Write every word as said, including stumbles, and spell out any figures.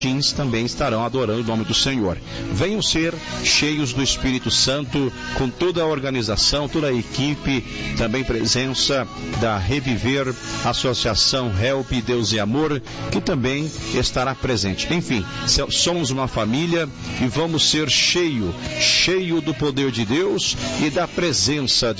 também estarão adorando o nome do Senhor. Venham ser cheios do Espírito Santo, com toda a organização, toda a equipe, também presença da Reviver, Associação Help Deus e Amor, que também estará presente. Enfim, somos uma família e vamos ser cheio, cheio do poder de Deus e da presença de